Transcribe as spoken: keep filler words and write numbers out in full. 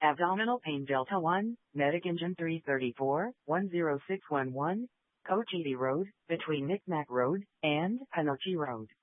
Abdominal pain Delta one, Medic Engine three thirty-four, one zero six one one, Cochiti Road, between Micmac Road and Panoche Road.